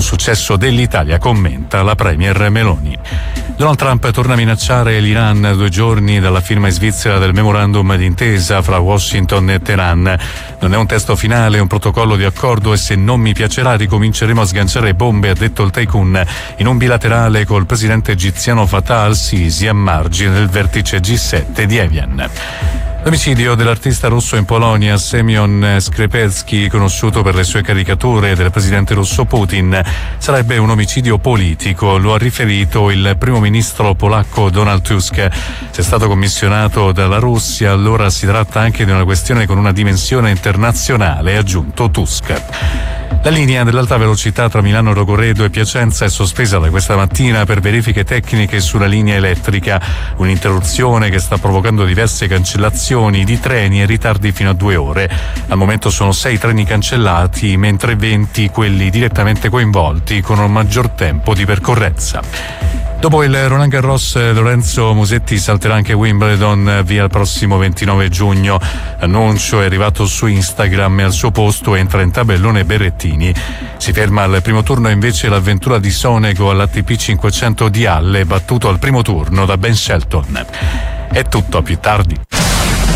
successo dell'Italia, commenta la premier Meloni. Donald Trump torna a minacciare l'Iran 2 giorni dalla firma in Svizzera del memorandum d'intesa fra Washington e Teheran. Non è un testo finale, è un protocollo di accordo e se non mi piacerà ricominceremo a sganciare bombe, ha detto il tycoon in un bilaterale col presidente egiziano Fattah al-Sisi a margine del vertice G7 di Evian. L'omicidio dell'artista russo in Polonia, Semyon Skrzepelski, conosciuto per le sue caricature del presidente russo Putin, sarebbe un omicidio politico, lo ha riferito il primo ministro polacco Donald Tusk. Se è stato commissionato dalla Russia, allora si tratta anche di una questione con una dimensione internazionale, ha aggiunto Tusk. La linea dell'alta velocità tra Milano Rogoredo e Piacenza è sospesa da questa mattina per verifiche tecniche sulla linea elettrica, un'interruzione che sta provocando diverse cancellazioni di treni e ritardi fino a 2 ore. Al momento sono 6 treni cancellati, mentre 20 quelli direttamente coinvolti con un maggior tempo di percorrenza. Dopo il Roland Garros, Lorenzo Musetti salterà anche Wimbledon via il prossimo 29 giugno. L'annuncio è arrivato su Instagram e al suo posto entra in tabellone Berrettini. Si ferma al primo turno invece l'avventura di Sonego all'ATP 500 di Halle, battuto al primo turno da Ben Shelton. È tutto, a più tardi.